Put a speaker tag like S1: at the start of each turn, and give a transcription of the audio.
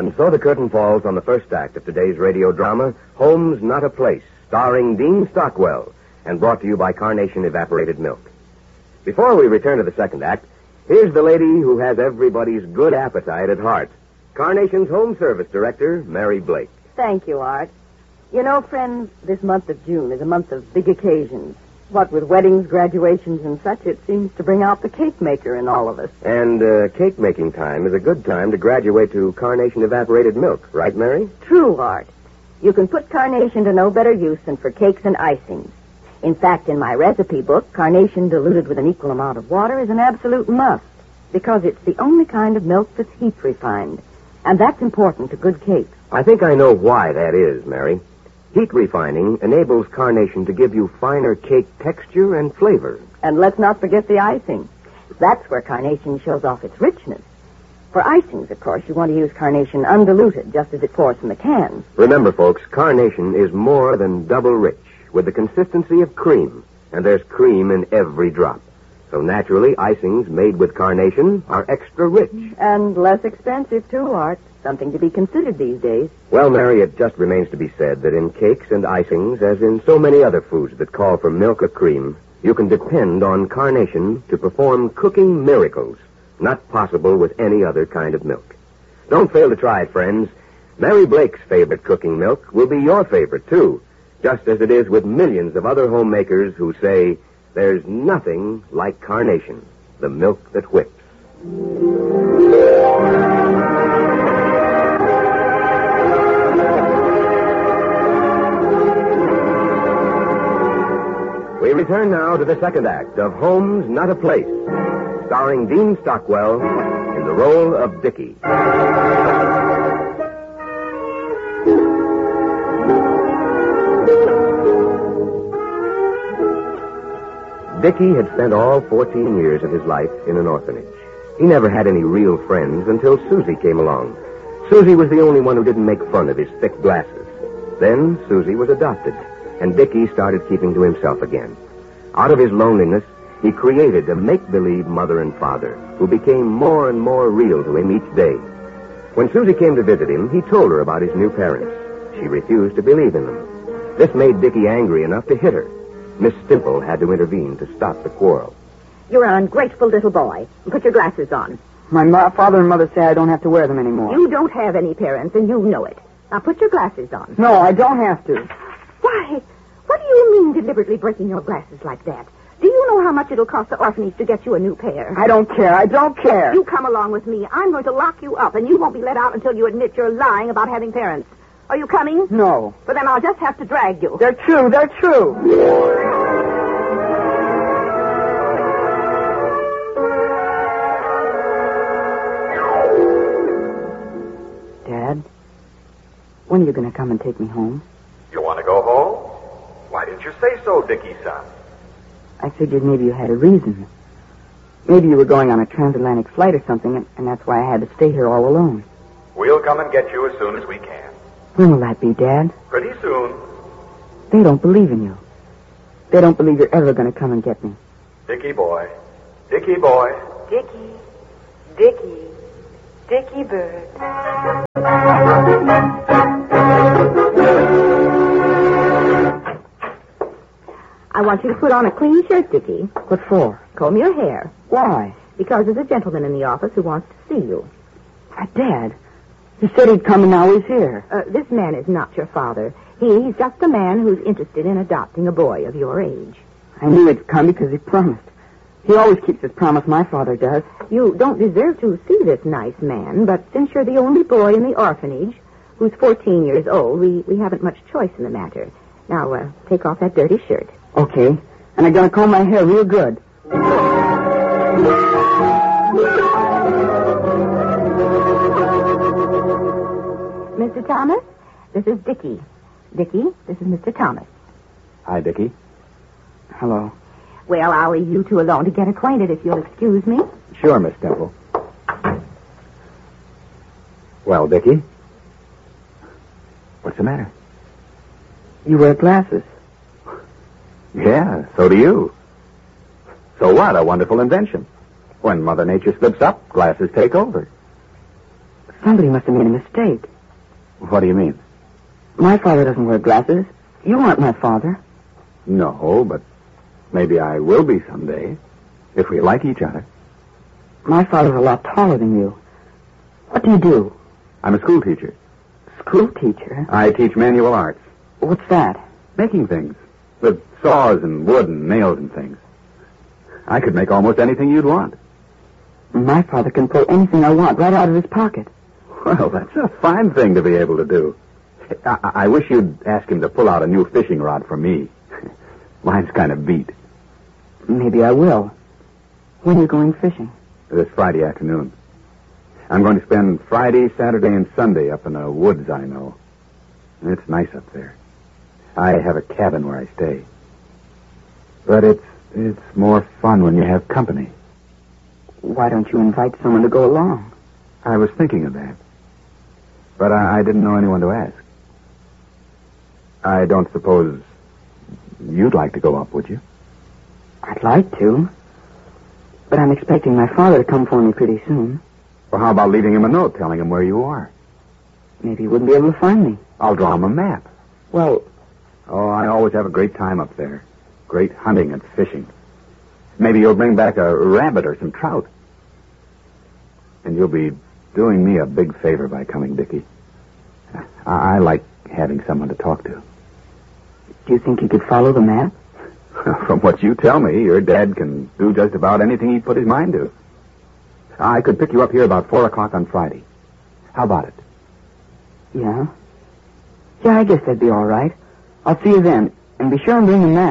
S1: And so the curtain falls on the first act of today's radio drama, Home's Not a Place, starring Dean Stockwell, and brought to you by Carnation Evaporated Milk. Before we return to the second act, here's the lady who has everybody's good appetite at heart, Carnation's Home Service Director, Mary Blake.
S2: Thank you, Art. You know, friends, this month of June is a month of big occasions. What with weddings, graduations, and such, it seems to bring out the cake maker in all of us.
S1: And cake making time is a good time to graduate to Carnation Evaporated Milk, right, Mary?
S2: True, Art. You can put Carnation to no better use than for cakes and icings. In fact, in my recipe book, Carnation diluted with an equal amount of water is an absolute must, because it's the only kind of milk that's heat refined. And that's important to good cakes.
S1: I think I know why that is, Mary. Heat refining enables Carnation to give you finer cake texture and flavor.
S2: And let's not forget the icing. That's where Carnation shows off its richness. For icings, of course, you want to use Carnation undiluted, just as it pours from the can.
S1: Remember, folks, Carnation is more than double rich, with the consistency of cream. And there's cream in every drop. So naturally, icings made with Carnation are extra rich.
S2: And less expensive, too, Art. Something to be considered these days.
S1: Well, Mary, it just remains to be said that in cakes and icings, as in so many other foods that call for milk or cream, you can depend on Carnation to perform cooking miracles, not possible with any other kind of milk. Don't fail to try it, friends. Mary Blake's favorite cooking milk will be your favorite, too, just as it is with millions of other homemakers who say, there's nothing like Carnation, the milk that whips. We return now to the second act of Home's Not a Place, starring Dean Stockwell in the role of Dickie. Dickie had spent all 14 years of his life in an orphanage. He never had any real friends until Susie came along. Susie was the only one who didn't make fun of his thick glasses. Then Susie was adopted, and Dickie started keeping to himself again. Out of his loneliness, he created a make-believe mother and father who became more and more real to him each day. When Susie came to visit him, he told her about his new parents. She refused to believe in them. This made Dickie angry enough to hit her. Miss Stimple had to intervene to stop the quarrel.
S3: You're an ungrateful little boy. Put your glasses on.
S4: My father and mother say I don't have to wear them anymore.
S3: You don't have any parents, and you know it. Now put your glasses on.
S4: No, I don't have to.
S3: Why, what do you mean deliberately breaking your glasses like that? Do you know how much it'll cost the orphanage to get you a new pair?
S4: I don't care. I don't care.
S3: You come along with me. I'm going to lock you up, and you won't be let out until you admit you're lying about having parents. Are you coming?
S4: No.
S3: But then I'll just have to drag you.
S4: They're true. They're true. Dad, when are you going to come and take me home?
S5: You want to go home? Why didn't you say so, Dickie, son?
S4: I figured maybe you had a reason. Maybe you were going on a transatlantic flight or something, and that's why I had to stay here all alone.
S5: We'll come and get you as soon as we can.
S4: When will that be, Dad?
S5: Pretty soon.
S4: They don't believe in you. They don't believe you're ever going to come and get me.
S5: Dickie boy. Dickie boy.
S6: Dickie. Dickie. Dickie bird.
S3: I want you to put on a clean shirt, Dickie.
S4: What for?
S3: Comb your hair.
S4: Why?
S3: Because there's a gentleman in the office who wants to see you.
S4: Dad, he said he'd come and now he's here.
S3: This man is not your father. He's just a man who's interested in adopting a boy of your age.
S4: I knew he'd come because he promised. He always keeps his promise, my father does.
S3: You don't deserve to see this nice man, but since you're the only boy in the orphanage who's 14 years old, we haven't much choice in the matter. Now, take off that dirty shirt.
S4: Okay. And I'm going to comb my hair real good.
S3: Mr. Thomas, this is Dickie. Dickie, this is Mr. Thomas.
S1: Hi, Dickie.
S4: Hello.
S3: Well, I'll leave you two alone to get acquainted if you'll excuse me.
S1: Sure, Miss Temple. Well, Dickie? What's the matter?
S4: You wear glasses.
S1: Yeah, so do you. So what? A wonderful invention. When Mother Nature slips up, glasses take over.
S4: Somebody must have made a mistake.
S7: What do you mean?
S4: My father doesn't wear glasses. You aren't my father.
S7: No, but maybe I will be someday, if we like each other.
S4: My father's a lot taller than you. What do you do?
S7: I'm a school teacher.
S4: School teacher?
S7: I teach manual arts.
S4: What's that?
S7: Making things. With saws and wood and nails and things. I could make almost anything you'd want.
S4: My father can pull anything I want right out of his pocket.
S7: Well, that's a fine thing to be able to do. I wish you'd ask him to pull out a new fishing rod for me. Mine's kind of beat.
S4: Maybe I will. When are you going fishing?
S7: This Friday afternoon. I'm going to spend Friday, Saturday, and Sunday up in the woods I know. It's nice up there. I have a cabin where I stay. But it's more fun when you have company.
S4: Why don't you invite someone to go along?
S7: I was thinking of that. But I didn't know anyone to ask. I don't suppose you'd like to go up, would you?
S4: I'd like to. But I'm expecting my father to come for me pretty soon.
S7: Well, how about leaving him a note telling him where you are?
S4: Maybe he wouldn't be able to find me.
S7: I'll draw him a map.
S4: Well...
S7: Oh, I always have a great time up there. Great hunting and fishing. Maybe you'll bring back a rabbit or some trout. And you'll be doing me a big favor by coming, Dickie. I like having someone to talk to.
S4: Do you think you could follow the map?
S7: From what you tell me, your dad can do just about anything he put his mind to. I could pick you up here about 4 o'clock on Friday. How about it?
S4: Yeah? Yeah, I guess that'd be all right. I'll see you then. And be sure and bring the map.